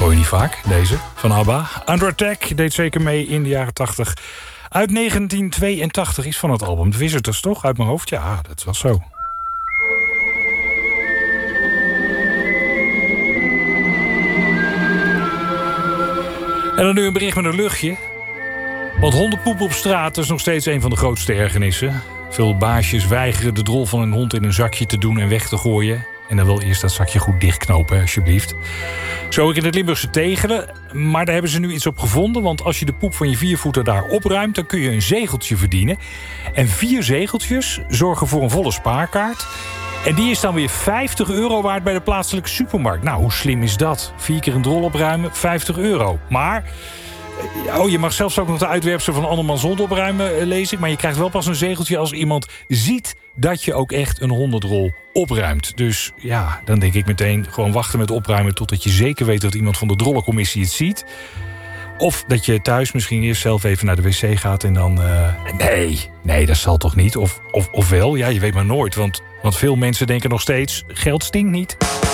Hoor je niet vaak, deze, van ABBA. Under Attack deed zeker mee in de jaren 80. Uit 1982 is van het album The Visitors, toch? Uit mijn hoofd? Ja, dat was zo. En dan nu een bericht met een luchtje. Want hondenpoep op straat is nog steeds een van de grootste ergernissen. Veel baasjes weigeren de drol van een hond in een zakje te doen en weg te gooien. En dan wil eerst dat zakje goed dichtknopen, alsjeblieft. Zo ook in het Limburgse Tegelen. Maar daar hebben ze nu iets op gevonden. Want als je de poep van je viervoeter daar opruimt, dan kun je een zegeltje verdienen. En 4 zegeltjes zorgen voor een volle spaarkaart. En die is dan weer €50 waard bij de plaatselijke supermarkt. Nou, hoe slim is dat? 4 keer een drol opruimen, €50. Maar je mag zelfs ook nog de uitwerpsel van andermans hond opruimen, lees ik. Maar je krijgt wel pas een zegeltje als iemand ziet dat je ook echt een hondendrol opruimt. Dus ja, dan denk ik meteen gewoon wachten met opruimen totdat je zeker weet dat iemand van de drollencommissie het ziet. Of dat je thuis misschien eerst zelf even naar de wc gaat en dan... Nee, dat zal toch niet? Of wel? Ja, je weet maar nooit. Want veel mensen denken nog steeds, geld stinkt niet.